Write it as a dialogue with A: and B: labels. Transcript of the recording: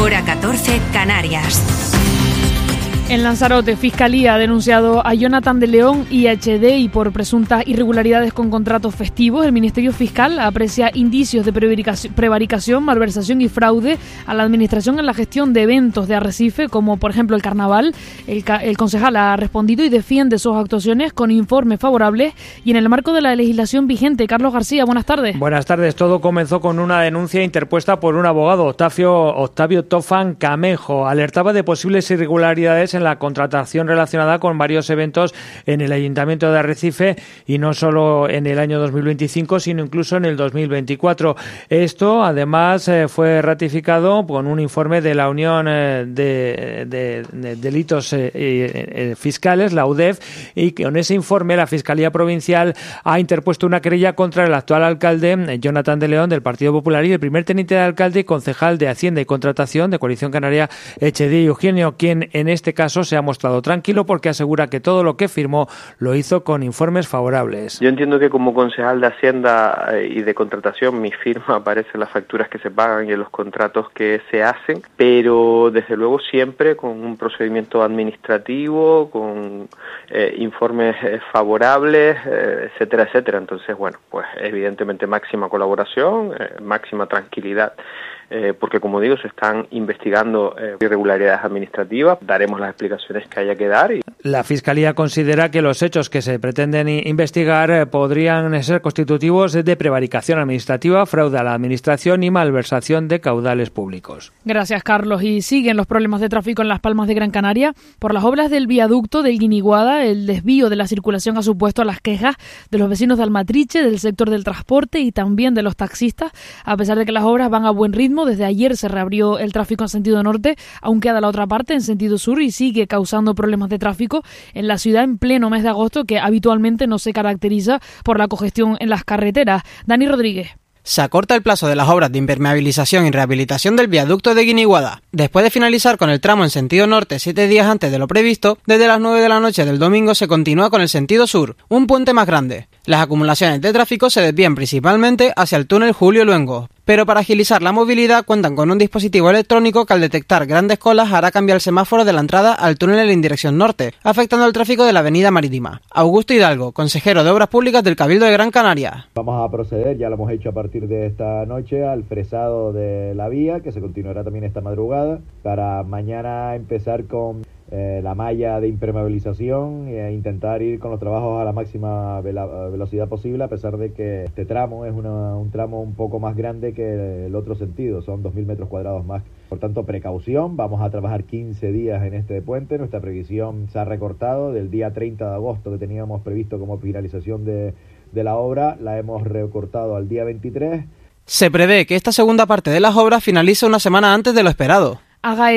A: hora 14, Canarias.
B: En Lanzarote, Fiscalía ha denunciado a Jonathan de León y a HDI por presuntas irregularidades con contratos festivos. El Ministerio Fiscal aprecia indicios de prevaricación, malversación y fraude a la Administración en la gestión de eventos de Arrecife, como por ejemplo el Carnaval. El concejal ha respondido y defiende sus actuaciones con informes favorables y en el marco de la legislación vigente. Carlos García, buenas tardes.
C: Buenas tardes. Todo comenzó con una denuncia interpuesta por un abogado, Octavio Tofan Camejo. Alertaba de posibles irregularidades en la contratación relacionada con varios eventos en el Ayuntamiento de Arrecife y no solo en el año 2025, sino incluso en el 2024. Esto, además, fue ratificado con un informe de la Unión de Delitos Fiscales, la UDEF, y con ese informe la Fiscalía Provincial ha interpuesto una querella contra el actual alcalde, Jonathan de León, del Partido Popular, y el primer teniente de alcalde y concejal de Hacienda y Contratación de Coalición Canaria, HDI, Eugenio, quien en este caso se ha mostrado tranquilo porque asegura que todo lo que firmó lo hizo con informes favorables.
D: Yo entiendo que como concejal de Hacienda y de Contratación mi firma aparece en las facturas que se pagan y en los contratos que se hacen, pero desde luego siempre con un procedimiento administrativo, con informes favorables, etcétera, etcétera. Entonces, bueno, pues evidentemente máxima colaboración, máxima tranquilidad. Porque, como digo, se están investigando irregularidades administrativas. Daremos las explicaciones que haya que dar.
C: La Fiscalía considera que los hechos que se pretenden investigar podrían ser constitutivos de prevaricación administrativa, fraude a la Administración y malversación de caudales públicos.
B: Gracias, Carlos. Y siguen los problemas de tráfico en Las Palmas de Gran Canaria. Por las obras del viaducto del Guiniguada, el desvío de la circulación ha supuesto las quejas de los vecinos de Almatriche, del sector del transporte y también de los taxistas. A pesar de que las obras van a buen ritmo, desde ayer se reabrió el tráfico en sentido norte, aún queda la otra parte en sentido sur y sigue causando problemas de tráfico en la ciudad en pleno mes de agosto, que habitualmente no se caracteriza por la congestión en las carreteras. Dani Rodríguez.
E: Se acorta el plazo de las obras de impermeabilización y rehabilitación del viaducto de Guiniguada. Después de finalizar con el tramo en sentido norte 7 días antes de lo previsto, desde las 9 de la noche del domingo se continúa con el sentido sur, un puente más grande. Las acumulaciones de tráfico se desvían principalmente hacia el túnel Julio Luengo, pero para agilizar la movilidad cuentan con un dispositivo electrónico que al detectar grandes colas hará cambiar el semáforo de la entrada al túnel en dirección norte, afectando el tráfico de la avenida Marítima. Augusto Hidalgo, consejero de Obras Públicas del Cabildo de Gran Canaria.
F: Vamos a proceder, ya lo hemos hecho a partir de esta noche, al fresado de la vía, que se continuará también esta madrugada, para mañana empezar con la malla de impermeabilización e intentar ir con los trabajos a la máxima velocidad posible, a pesar de que este tramo es un tramo un poco más grande que el otro sentido, son 2.000 metros cuadrados más. Por tanto, precaución, vamos a trabajar 15 días en este puente. Nuestra previsión se ha recortado del día 30 de agosto que teníamos previsto como finalización de la obra, la hemos recortado al día 23.
E: Se prevé que esta segunda parte de las obras finalice una semana antes de lo esperado.